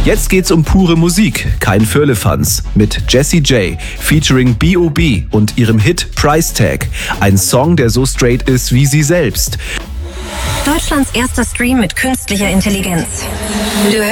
Jetzt geht's um pure Musik, kein Firlefanz. Mit Jessie J, featuring B.O.B. und ihrem Hit Price Tag. Ein Song, der so straight ist wie sie selbst. Deutschlands erster Stream mit künstlicher Intelligenz.